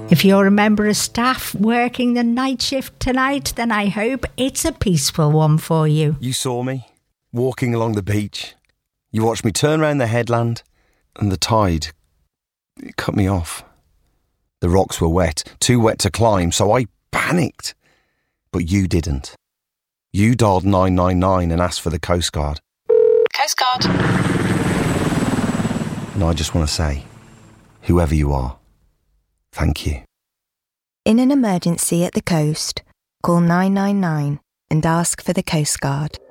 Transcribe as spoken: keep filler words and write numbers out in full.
If you're a member of staff working the night shift tonight, then I hope it's a peaceful one for you. You saw me, walking along the beach. You watched me turn round the headland, and the tide, it cut me off. The rocks were wet, too wet to climb, so I panicked. But you didn't. You dialed nine nine nine and asked for the Coast Guard. Coast Guard. And I just want to say, whoever you are, thank you. In an emergency at the coast, call nine nine nine and ask for the Coast Guard.